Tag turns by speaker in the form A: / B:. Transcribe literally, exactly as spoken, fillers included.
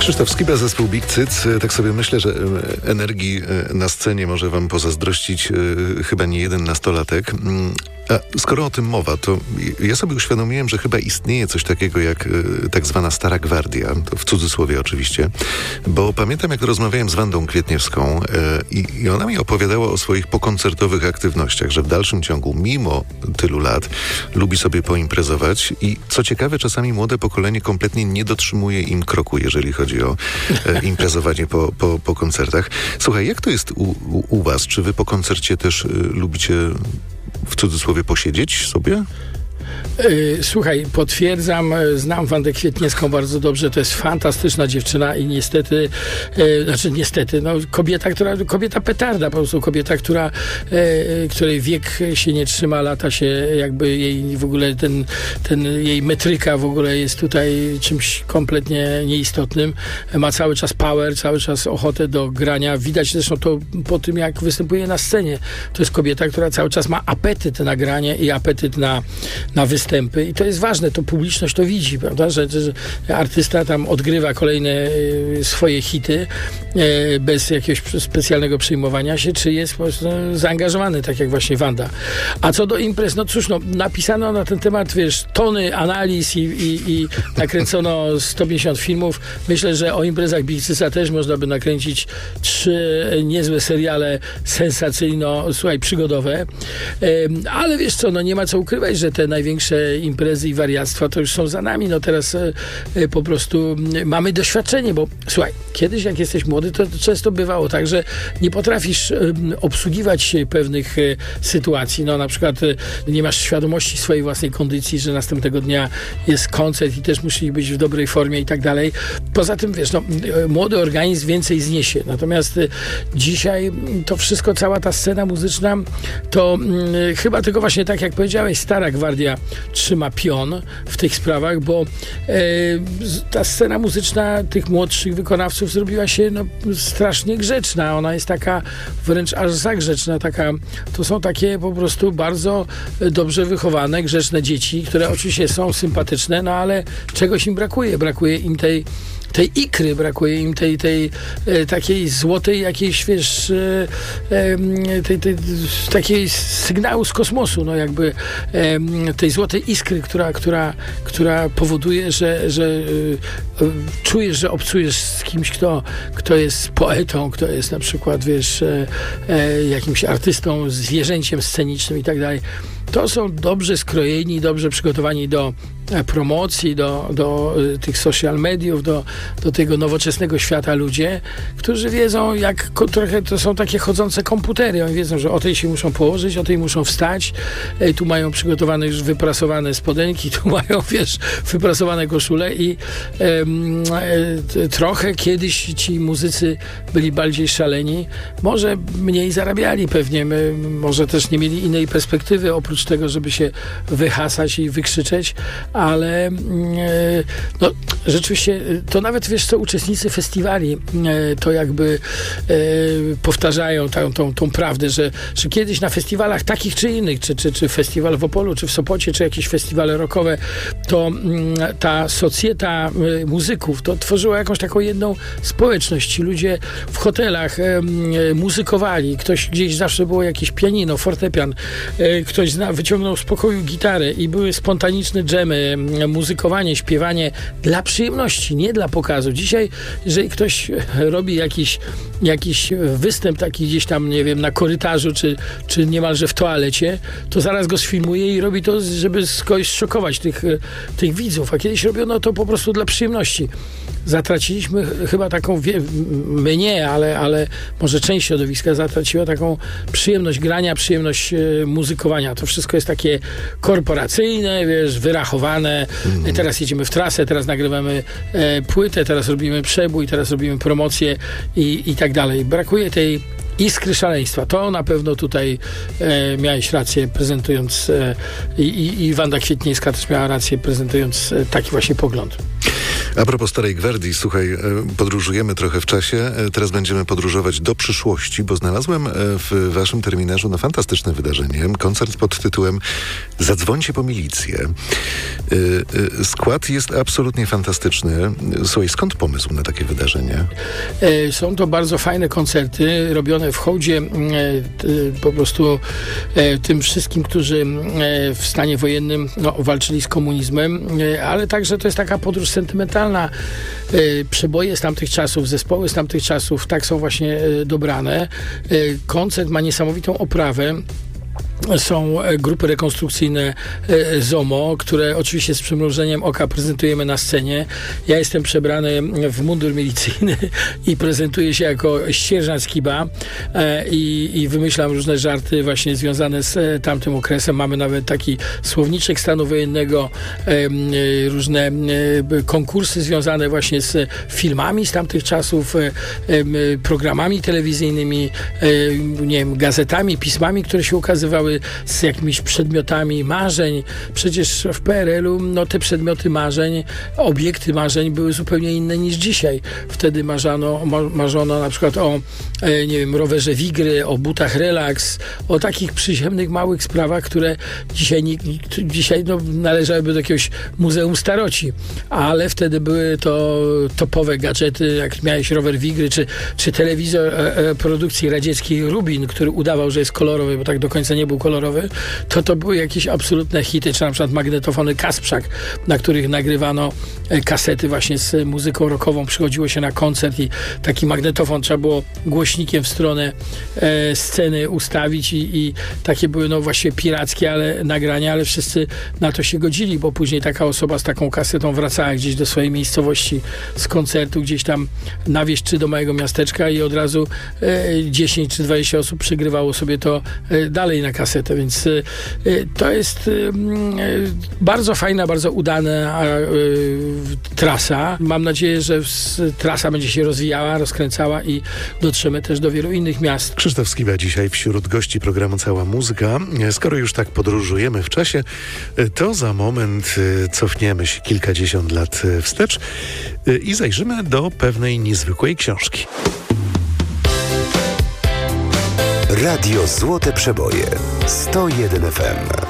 A: Krzysztof Skiba, zespół Big Cyc. Tak sobie myślę, że energii na scenie może wam pozazdrościć chyba nie jeden nastolatek. A skoro o tym mowa, to ja sobie uświadomiłem, że chyba istnieje coś takiego jak tak zwana Stara Gwardia, to w cudzysłowie oczywiście, bo pamiętam, jak rozmawiałem z Wandą Kwietniewską i, i ona mi opowiadała o swoich pokoncertowych aktywnościach, że w dalszym ciągu, mimo tylu lat, lubi sobie poimprezować i co ciekawe, czasami młode pokolenie kompletnie nie dotrzymuje im kroku, jeżeli chodzi o e, imprezowanie po, po, po koncertach. Słuchaj, jak to jest u, u, u was? Czy wy po koncercie też y, lubicie w cudzysłowie posiedzieć sobie?
B: Słuchaj, potwierdzam, znam Wandę Kwietniewską bardzo dobrze, to jest fantastyczna dziewczyna i niestety, e, znaczy niestety, no kobieta, która, kobieta petarda, po prostu kobieta, która, e, której wiek się nie trzyma, lata się jakby jej w ogóle ten, ten jej metryka w ogóle jest tutaj czymś kompletnie nieistotnym, ma cały czas power, cały czas ochotę do grania, widać zresztą to po tym, jak występuje na scenie, to jest kobieta, która cały czas ma apetyt na granie i apetyt na, na występy. I to jest ważne, to publiczność to widzi, prawda, że, że artysta tam odgrywa kolejne y, swoje hity y, bez jakiegoś specjalnego przejmowania się, czy jest po prostu zaangażowany, tak jak właśnie Wanda. A co do imprez, no cóż, no, napisano na ten temat, wiesz, tony analiz i, i, i nakręcono sto pięćdziesiąt filmów. Myślę, że o imprezach Big Cyca też można by nakręcić trzy niezłe seriale sensacyjno, słuchaj, przygodowe. Y, ale wiesz co, no nie ma co ukrywać, że te największe imprezy i wariactwa to już są za nami. No teraz e, po prostu mamy doświadczenie, bo słuchaj, kiedyś jak jesteś młody, to często bywało tak, że nie potrafisz e, obsługiwać pewnych e, sytuacji. No na przykład e, nie masz świadomości swojej własnej kondycji, że następnego dnia jest koncert i też musisz być w dobrej formie i tak dalej. Poza tym, wiesz, no, młody organizm więcej zniesie. Natomiast e, dzisiaj to wszystko, cała ta scena muzyczna, to e, chyba tylko właśnie tak jak powiedziałeś, Stara Gwardia trzyma pion w tych sprawach, bo e, ta scena muzyczna tych młodszych wykonawców zrobiła się no, strasznie grzeczna. Ona jest taka wręcz aż za grzeczna. Taka, to są takie po prostu bardzo dobrze wychowane, grzeczne dzieci, które oczywiście są sympatyczne, no ale czegoś im brakuje. Brakuje im tej tej ikry, brakuje im tej, tej e, takiej złotej jakiejś, wiesz, e, e, tej, tej, takiej sygnału z kosmosu, no jakby e, tej złotej iskry, która, która, która powoduje, że, że e, czujesz, że obcujesz z kimś, kto, kto jest poetą, kto jest na przykład, wiesz, e, e, jakimś artystą, zwierzęciem scenicznym i tak dalej. To są dobrze skrojeni, dobrze przygotowani do promocji, do, do tych social mediów, do, do tego nowoczesnego świata ludzie, którzy wiedzą, jak trochę to są takie chodzące komputery. Oni wiedzą, że o tej się muszą położyć, o tej muszą wstać. Tu mają przygotowane już wyprasowane spodenki, tu mają, wiesz, wyprasowane koszule i um, e, trochę kiedyś ci muzycy byli bardziej szaleni. Może mniej zarabiali pewnie, my, może też nie mieli innej perspektywy, oprócz tego, żeby się wyhasać i wykrzyczeć, ale no, rzeczywiście to nawet, wiesz co, uczestnicy festiwali to jakby e, powtarzają tą, tą, tą prawdę, że, że kiedyś na festiwalach takich czy innych, czy, czy, czy festiwal w Opolu, czy w Sopocie, czy jakieś festiwale rockowe, to m, ta socjeta muzyków to tworzyła jakąś taką jedną społeczność. Ci ludzie w hotelach e, muzykowali, ktoś gdzieś zawsze było jakieś pianino, fortepian, e, ktoś zna, wyciągnął z pokoju gitarę i były spontaniczne dżemy, muzykowanie, śpiewanie dla przyjemności, nie dla pokazu. Dzisiaj, jeżeli ktoś robi jakiś, jakiś występ taki gdzieś tam, nie wiem, na korytarzu, czy, czy niemalże w toalecie, to zaraz go sfilmuje i robi to, żeby kogoś szokować tych, tych widzów. A kiedyś robiono to po prostu dla przyjemności. Zatraciliśmy chyba taką, my nie, ale, ale może część środowiska zatraciła taką przyjemność grania, przyjemność muzykowania. To wszystko jest takie korporacyjne, wiesz, wyrachowane. Mm. Teraz jedziemy w trasę, teraz nagrywamy e, płytę, teraz robimy przebój, teraz robimy promocję i, i tak dalej. Brakuje tej iskry szaleństwa. To na pewno tutaj e, miałeś rację, prezentując e, i, i Wanda Kwietniewska też miała rację, prezentując e, taki właśnie pogląd.
A: A propos Starej Gwardii, słuchaj, podróżujemy trochę w czasie, teraz będziemy podróżować do przyszłości, bo znalazłem w waszym terminarzu no, fantastyczne wydarzenie, koncert pod tytułem Zadzwońcie po milicję. Skład jest absolutnie fantastyczny. Słuchaj, skąd pomysł na takie wydarzenie?
B: Są to bardzo fajne koncerty, robione w hołdzie po prostu tym wszystkim, którzy w stanie wojennym no, walczyli z komunizmem, ale także to jest taka podróż sentymentalna. Przeboje z tamtych czasów, zespoły z tamtych czasów tak są właśnie dobrane. Koncert ma niesamowitą oprawę. Są grupy rekonstrukcyjne ZOMO, które oczywiście z przymrużeniem oka prezentujemy na scenie. Ja jestem przebrany w mundur milicyjny i prezentuję się jako sierżant Skiba i, i wymyślam różne żarty właśnie związane z tamtym okresem. Mamy nawet taki słowniczek stanu wojennego, różne konkursy związane właśnie z filmami z tamtych czasów, programami telewizyjnymi, nie wiem, gazetami, pismami, które się ukazywały z jakimiś przedmiotami marzeń. Przecież w P R L u no, te przedmioty marzeń, obiekty marzeń były zupełnie inne niż dzisiaj. Wtedy marzano, marzono na przykład o e, nie wiem, rowerze Wigry, o butach Relax, o takich przyziemnych, małych sprawach, które dzisiaj, nie, dzisiaj no, należałyby do jakiegoś muzeum staroci. Ale wtedy były to topowe gadżety, jak miałeś rower Wigry, czy, czy telewizor e, e, produkcji radzieckiej Rubin, który udawał, że jest kolorowy, bo tak do końca nie był kolorowy, to to były jakieś absolutne hity, czy na przykład magnetofony Kasprzak, na których nagrywano kasety właśnie z muzyką rockową. Przychodziło się na koncert i taki magnetofon trzeba było głośnikiem w stronę e, sceny ustawić i, i takie były no właściwie pirackie ale nagrania, ale wszyscy na to się godzili, bo później taka osoba z taką kasetą wracała gdzieś do swojej miejscowości z koncertu, gdzieś tam na wieś czy do małego miasteczka i od razu e, dziesięć czy dwadzieścia osób przygrywało sobie to e, dalej na kasetę. Więc y, to jest y, y, bardzo fajna, bardzo udana y, trasa. Mam nadzieję, że s, trasa będzie się rozwijała, rozkręcała i dotrzemy też do wielu innych miast.
A: Krzysztof Skiba dzisiaj wśród gości programu Cała Muzyka. Skoro już tak podróżujemy w czasie, to za moment cofniemy się kilkadziesiąt lat wstecz i zajrzymy do pewnej niezwykłej książki.
C: Radio Złote Przeboje sto jeden F M.